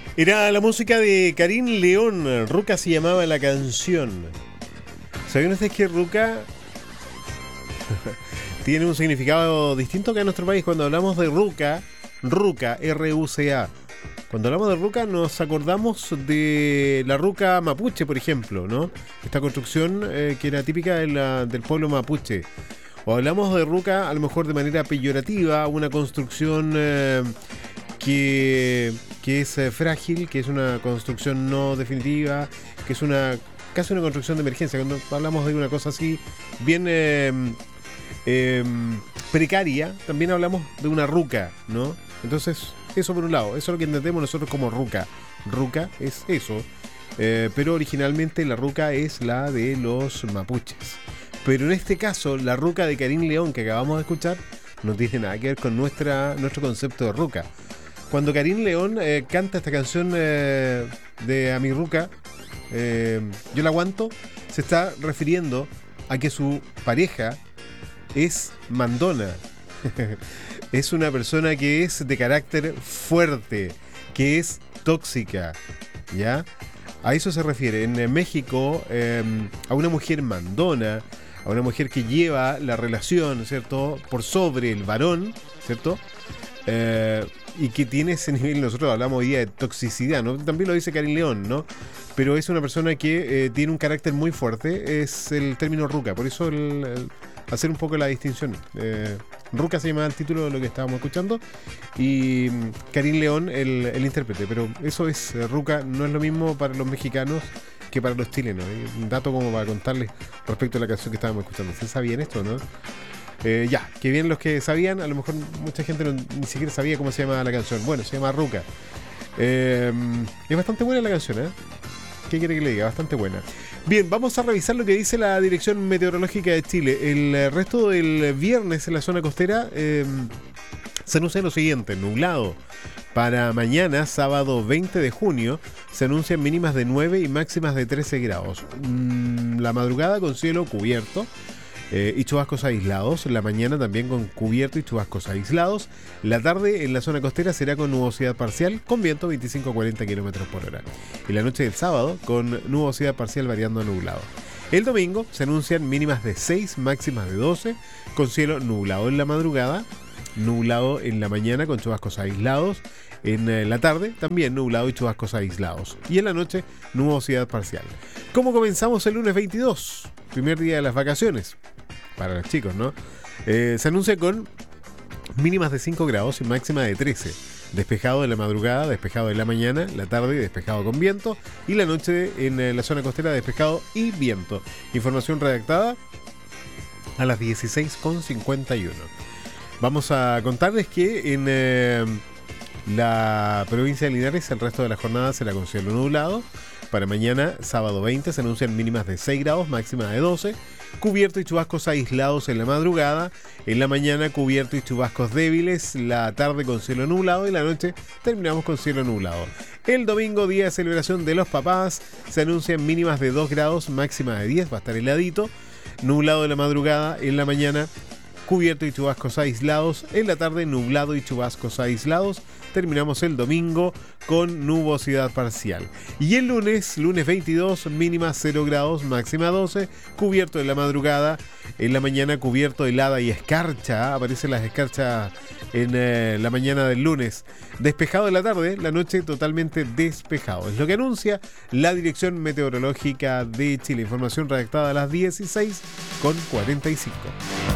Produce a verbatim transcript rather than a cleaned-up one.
Era la música de Karin León. Ruca se llamaba la canción. ¿Sabían ustedes que Ruca tiene un significado distinto que en nuestro país? Cuando hablamos de Ruca, Ruca, R U C A. Cuando hablamos de Ruca nos acordamos de la Ruca mapuche, por ejemplo, ¿no? Esta construcción eh, que era típica de la, del pueblo mapuche. O hablamos de Ruca a lo mejor de manera peyorativa, una construcción eh, que, que es eh, frágil, que es una construcción no definitiva, que es una casi una construcción de emergencia. Cuando hablamos de una cosa así bien eh, eh, precaria, también hablamos de una ruca, ¿no? Entonces, eso por un lado, eso es lo que entendemos nosotros como ruca. Ruca es eso, eh, pero originalmente la ruca es la de los mapuches. Pero en este caso, la ruca de Karin León que acabamos de escuchar no tiene nada que ver con nuestra, nuestro concepto de ruca. Cuando Karin León eh, canta esta canción eh, de A mi ruca, eh, yo la aguanto, se está refiriendo a que su pareja es mandona. Es una persona que es de carácter fuerte, que es tóxica, ¿ya? A eso se refiere. En México, eh, a una mujer mandona, a una mujer que lleva la relación, ¿cierto?, por sobre el varón, ¿cierto? Eh, y que tiene ese nivel, nosotros hablamos hoy día de toxicidad, ¿no? También lo dice Karin León, ¿no? Pero es una persona que eh, tiene un carácter muy fuerte, es el término ruca, por eso el, el hacer un poco la distinción. Eh, Ruca se llama el título de lo que estábamos escuchando y Karin León el, el intérprete, pero eso es, Ruca no es lo mismo para los mexicanos que para los chilenos. ¿eh? Un dato como para contarles respecto a la canción que estábamos escuchando. ¿Se sabían esto, no? Eh, ya, que bien los que sabían, a lo mejor mucha gente no, ni siquiera sabía cómo se llama la canción. Bueno, se llama Ruca. Eh, es bastante buena la canción, ¿eh? ¿Qué quiere que le diga? Bastante buena. Bien, vamos a revisar lo que dice la Dirección Meteorológica de Chile. El resto del viernes en la zona costera eh, se anuncia lo siguiente: nublado. Para mañana, sábado veinte de junio, se anuncian mínimas de nueve y máximas de trece grados. Mm, la madrugada con cielo cubierto. Eh, y chubascos aislados. La mañana también con cubierto y chubascos aislados. La tarde en la zona costera será con nubosidad parcial, con viento veinticinco a cuarenta kilómetros por hora. Y la noche del sábado con nubosidad parcial variando a nublado. El domingo se anuncian mínimas de seis, máximas de doce, con cielo nublado en la madrugada, nublado en la mañana con chubascos aislados. En la tarde también nublado y chubascos aislados. Y en la noche nubosidad parcial. ¿Cómo comenzamos el lunes veintidós? Primer día de las vacaciones. Para los chicos, ¿no? Eh, se anuncia con mínimas de cinco grados y máxima de trece. Despejado en la madrugada, despejado en la mañana, la tarde despejado con viento. Y la noche en la zona costera despejado y viento. Información redactada a las dieciséis con cincuenta y uno. Vamos a contarles que en eh, la provincia de Linares el resto de la jornada será con cielo nublado. Para mañana, sábado veinte, se anuncian mínimas de seis grados, máxima de doce. Cubierto y chubascos aislados en la madrugada. En la mañana, cubierto y chubascos débiles. La tarde con cielo nublado. Y la noche terminamos con cielo nublado. El domingo, día de celebración de los papás, se anuncian mínimas de dos grados, máxima de diez. Va a estar heladito. Nublado en la madrugada. En la mañana, cubierto y chubascos aislados. En la tarde, nublado y chubascos aislados. Terminamos el domingo con nubosidad parcial. Y el lunes, lunes veintidós, mínima cero grados, máxima doce, cubierto en la madrugada. En la mañana cubierto, helada y escarcha. Aparecen las escarchas en eh, la mañana del lunes. Despejado en la tarde, la noche totalmente despejado. Es lo que anuncia la Dirección Meteorológica de Chile. Información redactada a las dieciséis con cuarenta y cinco.